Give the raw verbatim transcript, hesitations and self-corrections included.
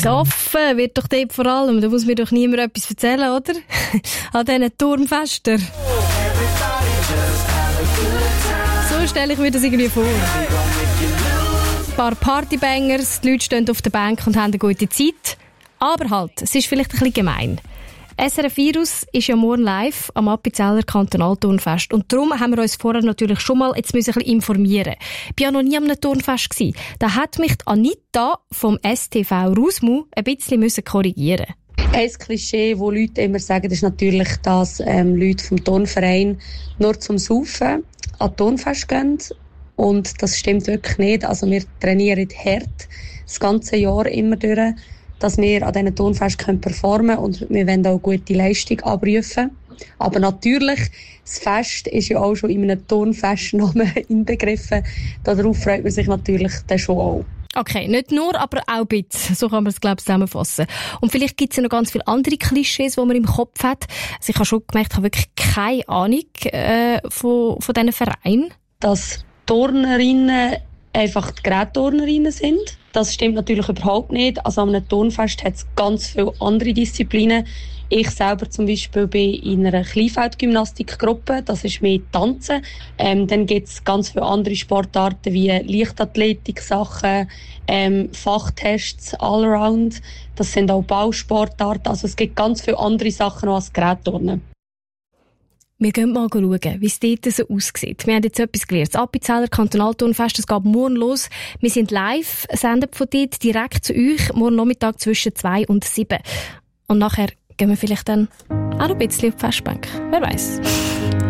Gesoffen wird doch dort vor allem. Da muss mir doch niemand etwas erzählen, oder? An diesen Turnfesten. So stelle ich mir das irgendwie vor. Ein paar Partybangers, die Leute stehen auf der Bank und haben eine gute Zeit. Aber halt, es ist vielleicht ein bisschen gemein. S R F Virus ist ja morgen live am Appenzeller Kantonalturnfest. Und darum haben wir uns vorher natürlich schon mal jetzt müssen ein bisschen informieren. Ich war ja noch nie am Turnfest gewesen. Da hat mich die Anita vom S T V Rusmu ein bisschen müssen korrigieren. Ein Klischee, das Leute immer sagen, ist natürlich, dass ähm, Leute vom Turnverein nur zum Saufen an Turnfest gehen. Und das stimmt wirklich nicht. Also wir trainieren hart das ganze Jahr immer durch, dass wir an diesen Turnfesten performen können und wir wollen auch gute Leistung abrufen. Aber natürlich, das Fest ist ja auch schon in einem Turnfestnamen inbegriffen. Darauf freut man sich natürlich dann schon auch. Okay, nicht nur, aber auch ein bisschen. So kann man es, glaube ich, zusammenfassen. Und vielleicht gibt es ja noch ganz viele andere Klischees, die man im Kopf hat. Also ich habe schon gemerkt, ich habe wirklich keine Ahnung äh, von, von diesen Vereinen. Dass Turnerinnen einfach die Gerätturnerinnen sind. Das stimmt natürlich überhaupt nicht. Also an einem Turnfest hat es ganz viele andere Disziplinen. Ich selber zum Beispiel bin in einer Kleinfeldgymnastikgruppe. Das ist mehr Tanzen. Ähm, dann gibt es ganz viele andere Sportarten wie Leichtathletik-Sachen, ähm, Fachtests, Allround. Das sind auch Ballsportarten. Also es gibt ganz viele andere Sachen noch als Gerätturnen. Wir gehen mal schauen, wie es dort so aussieht. Wir haben jetzt etwas gelernt. Das Appenzeller Kantonalturnfest, das geht morgen los. Wir sind live, senden von dort direkt zu euch, morgen Nachmittag zwischen zwei und sieben. Und nachher gehen wir vielleicht dann auch noch ein bisschen auf die Festbank. Wer weiß.